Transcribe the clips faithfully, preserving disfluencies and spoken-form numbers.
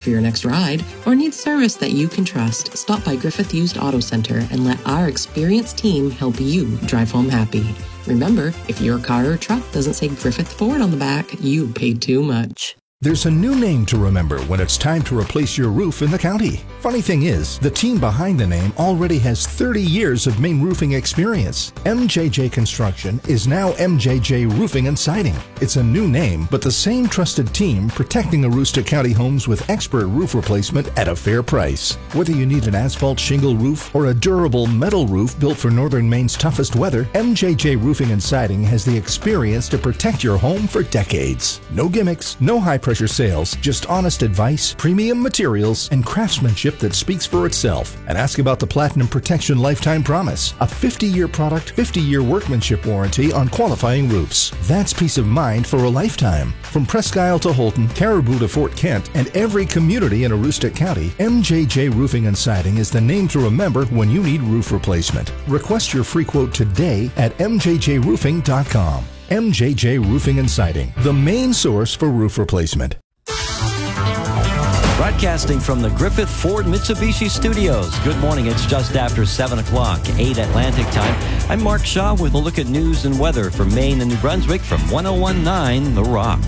for your next ride, or need service that you can trust, stop by Griffith Used Auto Center and let our experienced team help you drive home happy. Remember, if your car or truck doesn't say Griffith Ford on the back, you paid too much. There's a new name to remember when it's time to replace your roof in the county. Funny thing is, the team behind the name already has thirty years of Maine roofing experience. M J J Construction is now M J J Roofing and Siding. It's a new name, but the same trusted team protecting Aroostook County homes with expert roof replacement at a fair price. Whether you need an asphalt shingle roof or a durable metal roof built for northern Maine's toughest weather, M J J Roofing and Siding has the experience to protect your home for decades. No gimmicks, no high pressure sales, just honest advice, premium materials, and craftsmanship that speaks for itself. And ask about the Platinum Protection Lifetime Promise, a fifty-year product, fifty-year workmanship warranty on qualifying roofs. That's peace of mind for a lifetime. From Presque Isle to Holton, Caribou to Fort Kent, and every community in Aroostook County, M J J Roofing and Siding is the name to remember when you need roof replacement. Request your free quote today at m j j roofing dot com. M J J Roofing and Siding, the main source for roof replacement. Broadcasting from the Griffith Ford Mitsubishi Studios. Good morning. It's just after seven o'clock, eight Atlantic time. I'm Mark Shaw with a look at news and weather for Maine and New Brunswick from one oh one point nine The Rock.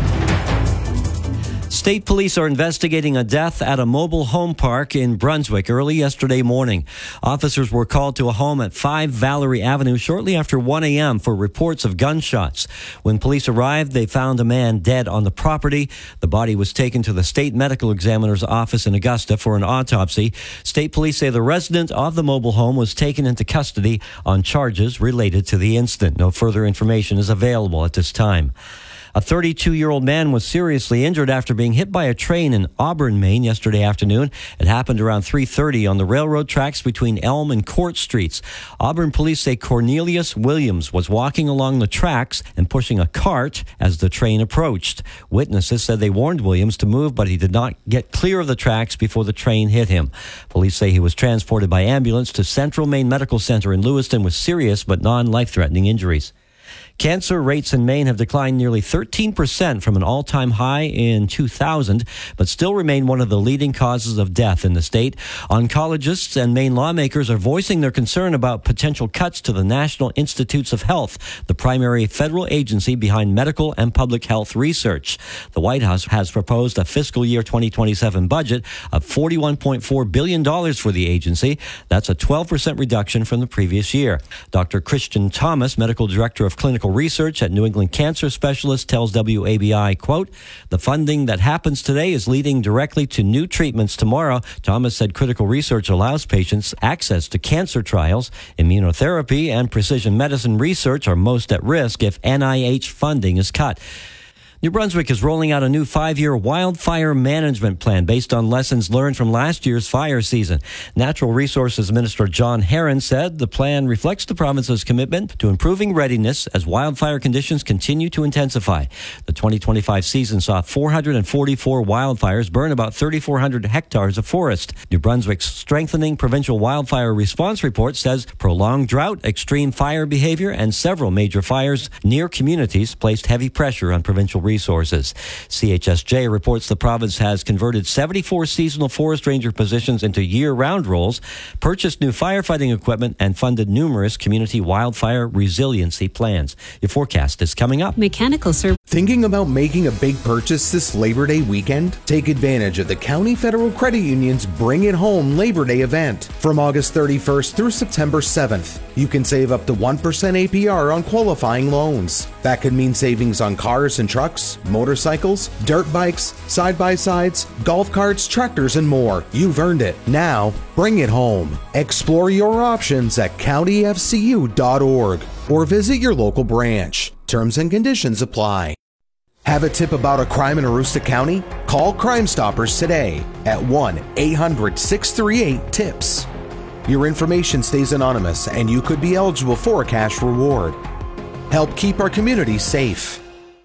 State police are investigating a death at a mobile home park in Brunswick early yesterday morning. Officers were called to a home at five Valerie Avenue shortly after one a.m. for reports of gunshots. When police arrived, they found a man dead on the property. The body was taken to the state medical examiner's office in Augusta for an autopsy. State police say the resident of the mobile home was taken into custody on charges related to the incident. No further information is available at this time. A thirty-two-year-old man was seriously injured after being hit by a train in Auburn, Maine yesterday afternoon. It happened around three thirty on the railroad tracks between Elm and Court Streets. Auburn police say Cornelius Williams was walking along the tracks and pushing a cart as the train approached. Witnesses said they warned Williams to move, but he did not get clear of the tracks before the train hit him. Police say he was transported by ambulance to Central Maine Medical Center in Lewiston with serious but non-life-threatening injuries. Cancer rates in Maine have declined nearly thirteen percent from an all-time high in two thousand, but still remain one of the leading causes of death in the state. Oncologists and Maine lawmakers are voicing their concern about potential cuts to the National Institutes of Health, the primary federal agency behind medical and public health research. The White House has proposed a fiscal year twenty twenty-seven budget of forty-one point four billion dollars for the agency. That's a twelve percent reduction from the previous year. Doctor Christian Thomas, medical director of clinical research at New England Cancer Specialists, tells W A B I, quote, "The funding that happens today is leading directly to new treatments tomorrow." Thomas said critical research allows patients access to cancer trials. Immunotherapy and precision medicine research are most at risk if N I H funding is cut. New Brunswick is rolling out a new five-year wildfire management plan based on lessons learned from last year's fire season. Natural Resources Minister John Herron said the plan reflects the province's commitment to improving readiness as wildfire conditions continue to intensify. The twenty twenty-five season saw four hundred forty-four wildfires burn about three thousand four hundred hectares of forest. New Brunswick's strengthening provincial wildfire response report says prolonged drought, extreme fire behavior, and several major fires near communities placed heavy pressure on provincial resources. C H S J reports the province has converted seventy-four seasonal forest ranger positions into year-round roles, purchased new firefighting equipment, and funded numerous community wildfire resiliency plans. Your forecast is coming up. Mechanical service. Thinking about making a big purchase this Labor Day weekend? Take advantage of the County Federal Credit Union's Bring It Home Labor Day event. From August thirty-first through September seventh, you can save up to one percent A P R on qualifying loans. That could mean savings on cars and trucks, motorcycles, dirt bikes, side-by-sides, golf carts, tractors, and more. You've earned it. Now, bring it home. Explore your options at county f c u dot org or visit your local branch. Terms and conditions apply. Have a tip about a crime in Aroostook County? Call Crime Stoppers today at one eight hundred six three eight TIPS. Your information stays anonymous and you could be eligible for a cash reward. Help keep our community safe.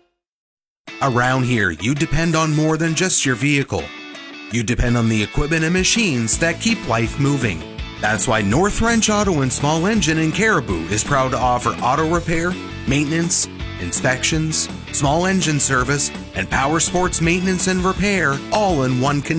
Around here, you depend on more than just your vehicle. You depend on the equipment and machines that keep life moving. That's why North Wrench Auto and Small Engine in Caribou is proud to offer auto repair, maintenance, inspections, small engine service, and power sports maintenance and repair all in one container.